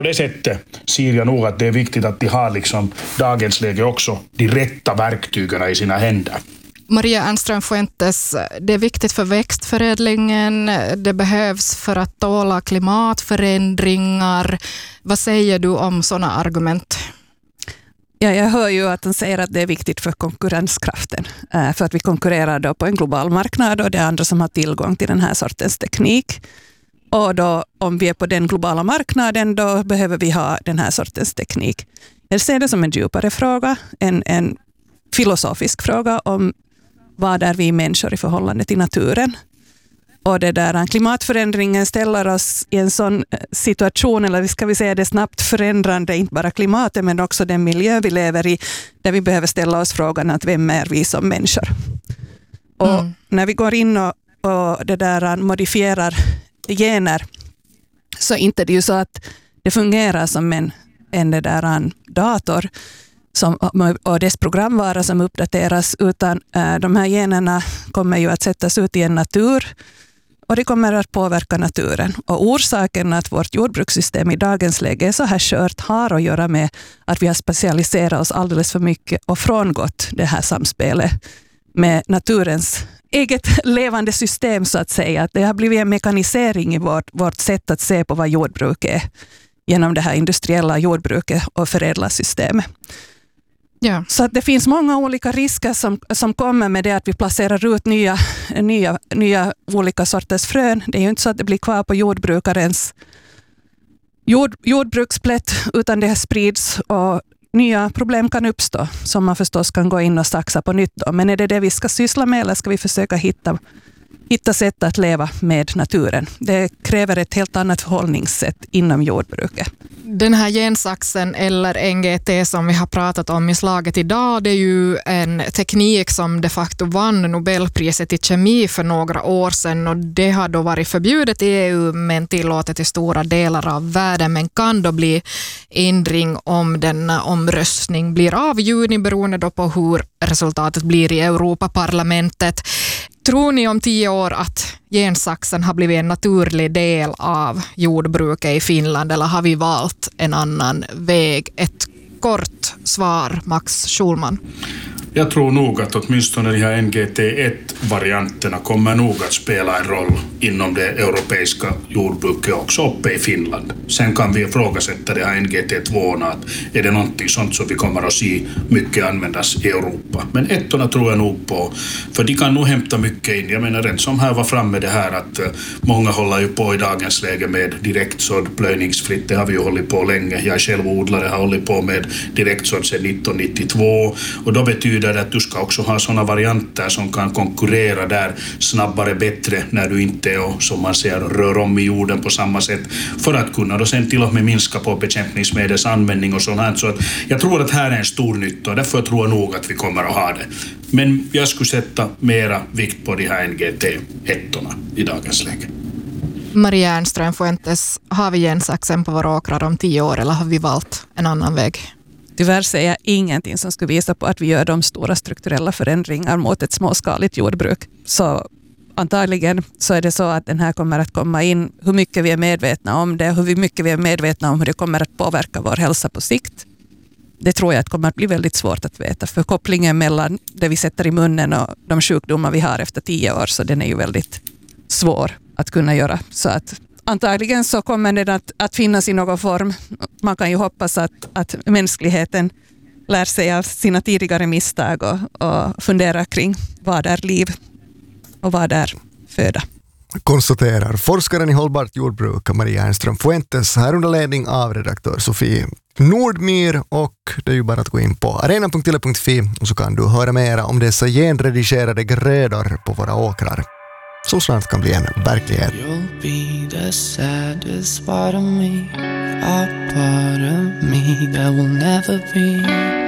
Det sättet ser jag nog att det är viktigt att de har liksom dagens läge också de rätta verktygen i sina händer. Maria Ernström Fuentes, det är viktigt för växtförädlingen, det behövs för att tåla klimatförändringar. Vad säger du om sådana argument? Ja, jag hör ju att han säger att det är viktigt för konkurrenskraften. För att vi konkurrerar då på en global marknad och det är andra som har tillgång till den här sortens teknik. Och då, om vi är på den globala marknaden, då behöver vi ha den här sortens teknik. Jag ser det som en djupare fråga, en filosofisk fråga om vad är vi människor i förhållande till naturen. Och det där klimatförändringen ställer oss i en sån situation, eller ska vi säga det snabbt förändrande, inte bara klimatet men också den miljö vi lever i, där vi behöver ställa oss frågan att vem är vi som människor. Och när vi går in och det där modifierar gener, så inte det ju så att det fungerar som en det där dator och dess programvara som uppdateras, utan de här generna kommer ju att sättas ut i en natur och det kommer att påverka naturen. Och orsaken att vårt jordbrukssystem i dagens läge är så här skört har att göra med att vi har specialiserat oss alldeles för mycket och frångått det här samspelet med naturens eget levande system, så att säga. Att det har blivit en mekanisering i vårt sätt att se på vad jordbruk är genom det här industriella jordbruket och förädlarsystemet. Ja. Så att det finns många olika risker som kommer med det att vi placerar ut nya olika sorters frön. Det är ju inte så att det blir kvar på jordbrukarens jordbruksplätt, utan det sprids och nya problem kan uppstå som man förstås kan gå in och saxa på nytt då. Men är det vi ska syssla med, eller ska vi försöka hitta sätt att leva med naturen? Det kräver ett helt annat förhållningssätt inom jordbruket. Den här gensaxen eller NGT som vi har pratat om i slaget idag, det är ju en teknik som de facto vann Nobelpriset i kemi för några år sedan, och det har då varit förbjudet i EU men tillåtet i stora delar av världen. Men kan då bli ändring om denna omröstning blir av juni, beroende då på hur resultatet blir i Europaparlamentet. Tror ni om 10 år att gensaxen har blivit en naturlig del av jordbruket i Finland, eller har vi valt en annan väg? Ett kort svar, Max Schulman. Jag tror nog att åtminstone de här NGT1-varianterna kommer nog att spela en roll inom det europeiska jordbruket också uppe i Finland. Sen kan vi ifrågasätta det här NGT2, att är det någonting sånt som vi kommer att se mycket användas i Europa. Men ettorna tror jag nog på, för de kan nog hämta mycket in. Jag menar, den som här var framme det här att många håller ju på i dagens läge med direktsådd plöjningsfritt. Det har vi ju hållit på länge. Jag själv odlare har hållit på med direktsådd sedan 1992, och då betyder det att du ska också ha sådana varianter som kan konkurrera där snabbare, bättre, när du inte och som man säger rör om i jorden på samma sätt, för att kunna då sen till och med minska på bekämpningsmedels användning och sånt här. Så att jag tror att här är en stor nytta, och därför tror jag nog att vi kommer att ha det. Men jag skulle sätta mera vikt på de här NGT1-orna i dagens läge. Maria Ernström Fuentes, har vi gensaxen på våra åkrar om 10 år, eller har vi valt en annan väg? Tyvärr säger jag ingenting som skulle visa på att vi gör de stora strukturella förändringar mot ett småskaligt jordbruk. Så antagligen så är det så att den här kommer att komma in, hur mycket vi är medvetna om det, hur mycket vi är medvetna om hur det kommer att påverka vår hälsa på sikt. Det tror jag att kommer att bli väldigt svårt att veta, för kopplingen mellan det vi sätter i munnen och de sjukdomar vi har efter 10 år, så den är ju väldigt svår att kunna göra. Så att antagligen så kommer den att finnas i någon form. Man kan ju hoppas att mänskligheten lär sig av sina tidigare misstag och fundera kring vad är liv och vad är föda. Konstaterar forskaren i hållbart jordbruk Maria Ernström Fuentes, här under ledning av redaktör Sofie Nordmyr, och det är ju bara att gå in på arena.yle.fi och så kan du höra mera om dessa genredigerade grödor på våra åkrar. Så snart kan bli en verklighet. You'll be the saddest part of me, a part of me that will never be